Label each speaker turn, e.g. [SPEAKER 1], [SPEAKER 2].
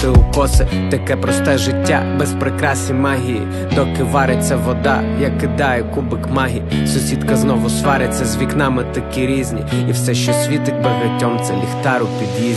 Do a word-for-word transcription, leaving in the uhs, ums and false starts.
[SPEAKER 1] робити укоси. Таке просте життя, без прикрас і магії. Доки вариться вода, я кидаю кубик магії. Сусідка знову свариться, з вікнами такі різні. І все, що світить багатьом, це ліхтар у під'їзді.